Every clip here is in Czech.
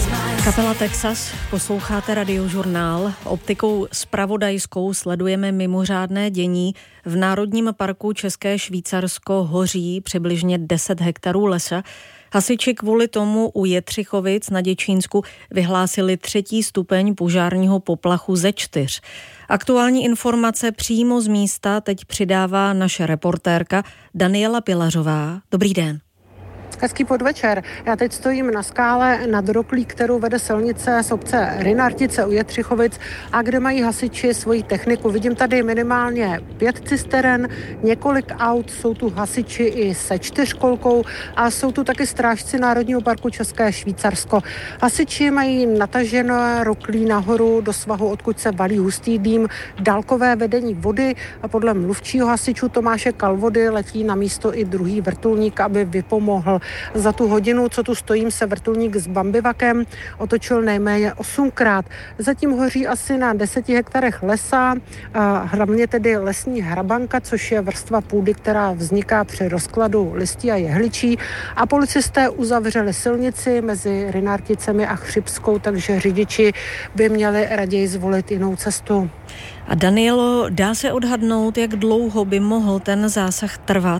Kapela Texas, posloucháte Radiožurnál. Optikou zpravodajskou sledujeme mimořádné dění. V Národním parku České Švýcarsko hoří přibližně 10 hektarů lesa. Hasiči kvůli tomu u Jetřichovic na Děčínsku vyhlásili 3. stupeň požárního poplachu ze 4. Aktuální informace přímo z místa teď přidává naše reportérka Daniela Pilařová. Dobrý den. Hezký podvečer. Já teď stojím na skále nad roklí, kterou vede silnice z obce Rynartice u Jetřichovic a kde mají hasiči svoji techniku. Vidím tady minimálně 5 cisteren, několik aut, jsou tu hasiči i se 4kolkou a jsou tu taky strážci Národního parku České Švýcarsko. Hasiči mají natažené roklí nahoru do svahu, odkud se valí hustý dým, dálkové vedení vody a podle mluvčího hasičů Tomáše Kalvody letí na místo i druhý vrtulník, aby vypomohl. Za tu hodinu, co tu stojím, se vrtulník s bambivakem otočil nejméně 8krát. Zatím hoří asi na 10 hektarech lesa, hlavně tedy lesní hrabanka, což je vrstva půdy, která vzniká při rozkladu listí a jehličí. A policisté uzavřeli silnici mezi Rynarticemi a Chřibskou, takže řidiči by měli raději zvolit jinou cestu. A Danielo, dá se odhadnout, jak dlouho by mohl ten zásah trvat?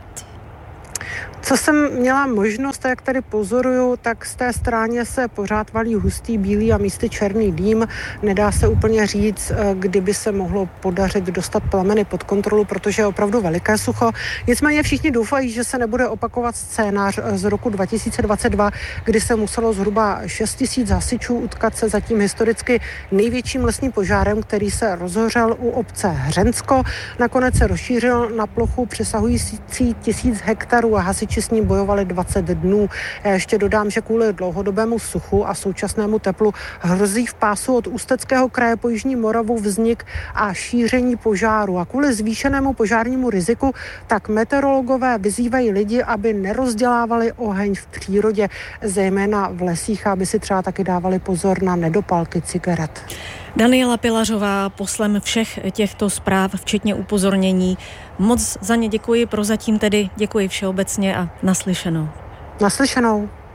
Co jsem měla možnost, jak tady pozoruju, tak z té stráně se pořád valí hustý bílý a místy černý dým. Nedá se úplně říct, kdyby se mohlo podařit dostat plameny pod kontrolu, protože je opravdu veliké sucho. Nicméně všichni doufají, že se nebude opakovat scénář z roku 2022, kdy se muselo zhruba 6 000 hasičů utkat se zatím historicky největším lesním požárem, který se rozhořel u obce Hřensko. Nakonec se rozšířil na plochu přesahující 1000 hektarů a hasiči s ním bojovali 20 dnů. Já ještě dodám, že kvůli dlouhodobému suchu a současnému teplu hrozí v pásu od Ústeckého kraje po jižní Moravu vznik a šíření požáru. A kvůli zvýšenému požárnímu riziku tak meteorologové vyzývají lidi, aby nerozdělávali oheň v přírodě, zejména v lesích, aby si třeba taky dávali pozor na nedopalky cigaret. Daniela Pilařová, poslem všech těchto zpráv, včetně upozornění. Moc za ně děkuji, prozatím tedy děkuji všeobecně a naslyšenou. Naslyšenou.